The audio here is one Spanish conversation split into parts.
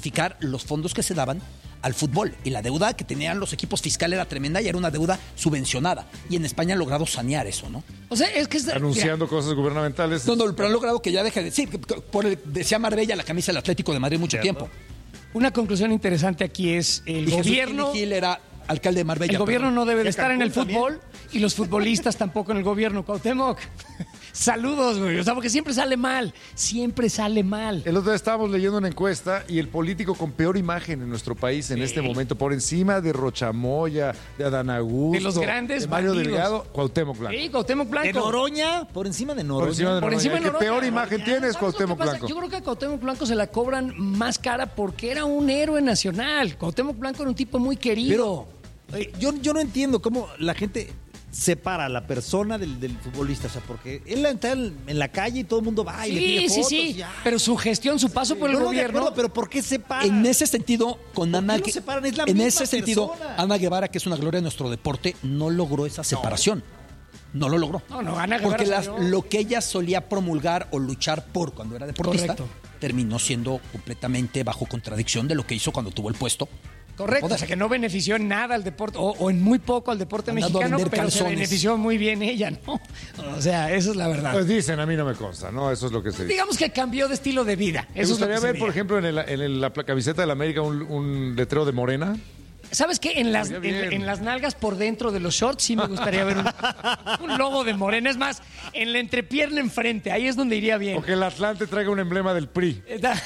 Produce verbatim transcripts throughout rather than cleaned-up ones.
justificar los fondos que se daban al fútbol. Y la deuda que tenían los equipos fiscales era tremenda y era una deuda subvencionada. Y en España han logrado sanear eso, ¿no? O sea, es que... Es, Anunciando mira, cosas gubernamentales. No, no, pero han logrado que ya deje de... Sí, por el, decía Marbella la camisa del Atlético de Madrid mucho ¿Cierto? tiempo. Una conclusión interesante aquí es el Y gobierno... Jesús Gil era alcalde de Marbella. El gobierno perdón. no debe de ¿Y estar en el Cancún fútbol y los futbolistas tampoco en el gobierno. Cuauhtémoc, saludos, güey. O sea, porque siempre sale mal. Siempre sale mal. El otro día estábamos leyendo una encuesta y el político con peor imagen en nuestro país en Sí. este momento, por encima de Rochamoya, de Adán Augusto, De los grandes de Mario bandidos. Delgado, Cuauhtémoc Blanco. Sí, Cuauhtémoc De Blanco. Noroña, por encima de Noroña. Por encima de Por encima de Noroña. El que Noroña. peor imagen tiene es ¿Sabes lo que Cuauhtémoc pasa? Blanco. Yo creo que a Cuauhtémoc Blanco se la cobran más cara porque era un héroe nacional. Cuauhtémoc Blanco era un tipo muy querido. Eh, Yo, yo no entiendo cómo la gente separa a la persona del, del futbolista. O sea, porque él está en, en la calle y todo el mundo va y le Sí, pide sí, fotos. sí. y ya. Pero su gestión, su paso por el Yo no de gobierno... acuerdo, pero ¿por qué separa? En ese sentido, con ¿Por Ana... qué lo que- separan? Es la en misma ese sentido, persona. Ana Guevara, que es una gloria de nuestro deporte, no logró esa separación. No, lo logró. No, no, Ana Guevara Porque las- salió- lo que ella solía promulgar o luchar por cuando era deportista, Correcto. terminó siendo completamente bajo contradicción de lo que hizo cuando tuvo el puesto. Correcto, Joder. o sea que no benefició en nada al deporte, o, o en muy poco al deporte Andando a mexicano, vender pero se calzones. benefició muy bien ella, ¿no? O sea, eso es la verdad. Pues dicen, a mí no me consta, ¿no? Eso es lo que se dice. Digamos que cambió de estilo de vida. ¿Te Eso es lo gustaría que se ver, por veía. ejemplo, en, el- en el- la pla- camiseta de la América un, un letrero de Morena? ¿Sabes qué? En las, Estaría en, bien. en las nalgas por dentro de los shorts sí me gustaría ver un, un logo de Morena. Es más, en la entrepierna enfrente, ahí es donde iría bien. O que el Atlante traiga un emblema del P R I. Está-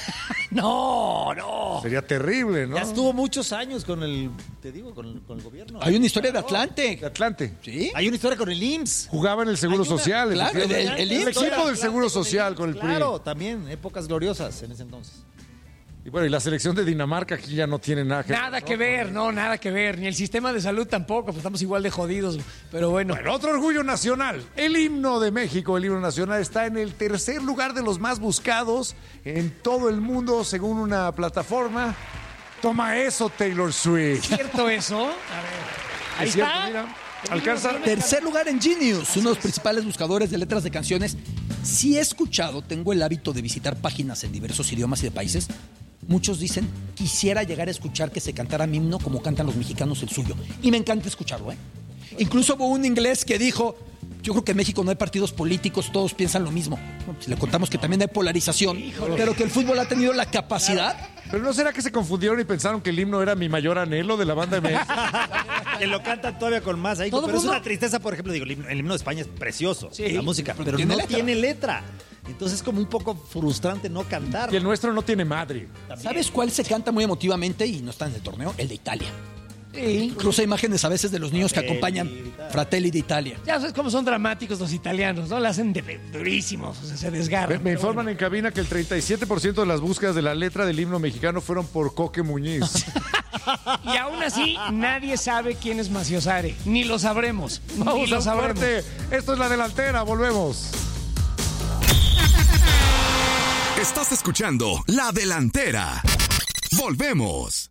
No, no. Sería terrible, ¿no? Ya estuvo muchos años con el, te digo, con, el- con el gobierno. Hay una historia de Atlante. De Atlante. ¿Sí? Hay una historia con el I M S S. Jugaba en el Seguro Hay una- Social. claro, efectivamente. el- el I M S S equipo del Atlante Seguro con el Social I M S S, con el P R I. Claro, también, épocas gloriosas en ese entonces. Y bueno, y la selección de Dinamarca aquí ya no tiene nada que Nada que ver, no, nada que ver. Ni el sistema de salud tampoco, pues estamos igual de jodidos. Pero bueno. Bueno, otro orgullo nacional. El himno de México, el himno nacional, está en el tercer lugar de los más buscados en todo el mundo, según una plataforma. Toma eso, Taylor Swift. ¿Cierto eso? A ver. Ahí Es cierto, está. mira, alcanza. Tercer lugar en Genius, uno de los principales buscadores de letras de canciones. Si he escuchado, tengo el hábito de visitar páginas en diversos idiomas y de países. Muchos dicen, quisiera llegar a escuchar que se cantara mi himno como cantan los mexicanos el suyo. Y me encanta escucharlo, ¿eh? Incluso hubo un inglés que dijo, yo creo que en México no hay partidos políticos, todos piensan lo mismo. Bueno, si le contamos que también hay polarización, pero que el fútbol ha tenido la capacidad... Pero ¿no será que se confundieron y pensaron que el himno era mi mayor anhelo de la banda M X? Que lo cantan todavía con más ahí. Todo Pero es mundo- una tristeza, por ejemplo, digo, el himno, el himno de España es precioso, Sí, la música, pero pero tiene no letra. tiene letra. Entonces es como un poco frustrante no cantar. Y el nuestro no tiene madre. ¿Sabes cuál se canta muy emotivamente y no está en el torneo? El de Italia. Sí. Incluso hay imágenes a veces de los niños que acompañan Fratelli de Italia. Ya sabes cómo son dramáticos los italianos, ¿no? La hacen de, durísimos, o sea, se desgarran. Me, me Pero informan en cabina que el treinta y siete por ciento de las búsquedas de la letra del himno mexicano fueron por Coque Muñiz. bueno. Y aún así, nadie sabe quién es Maciosare. Ni lo sabremos. Ni Vamos lo a un sabremos. corte. Esto es La Delantera, volvemos. Estás escuchando La Delantera. Volvemos.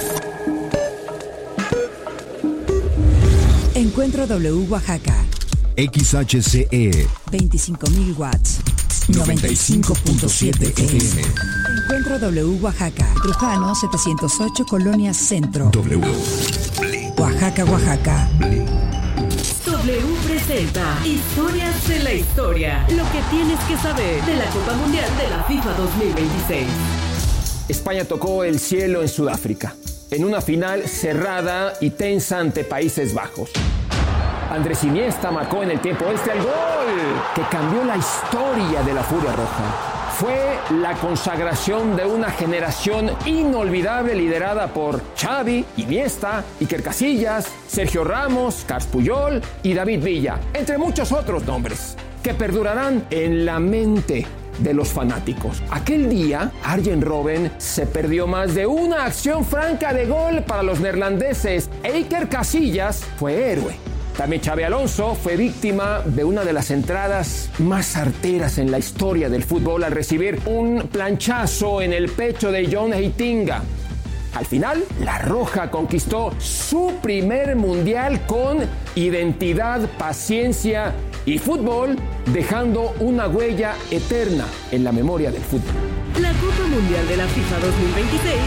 Encuentro W Oaxaca, X H C E veinticinco mil watts, noventa y cinco punto siete F M. Encuentro W Oaxaca, Trujano setecientos ocho, Colonia Centro, W. Oaxaca, Oaxaca. W presenta Historias de la Historia. Lo que tienes que saber de la Copa Mundial de la FIFA dos mil veintiséis. España tocó el cielo en Sudáfrica, en una final cerrada y tensa ante Países Bajos. Andrés Iniesta marcó en el tiempo extra el gol que cambió la historia de la Furia Roja. Fue la consagración de una generación inolvidable liderada por Xavi, Iniesta, Iker Casillas, Sergio Ramos, Carles Puyol y David Villa, entre muchos otros nombres, que perdurarán en la mente de los fanáticos. Aquel día, Arjen Robben se perdió más de una acción franca de gol para los neerlandeses e Iker Casillas fue héroe. También Xabi Alonso fue víctima de una de las entradas más arteras en la historia del fútbol al recibir un planchazo en el pecho de John Heitinga. Al final, la Roja conquistó su primer mundial con identidad, paciencia y fútbol, dejando una huella eterna en la memoria del fútbol. La Copa Mundial de la FIFA dos mil veintiséis